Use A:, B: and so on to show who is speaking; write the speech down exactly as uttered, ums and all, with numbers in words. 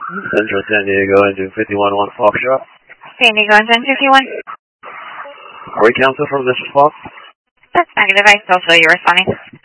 A: Central San Diego, engine fifty-one one Foxtrot.
B: San Diego, engine fifty-one.
A: Are we cancel from this spot?
B: That's negative. I still feel you responding.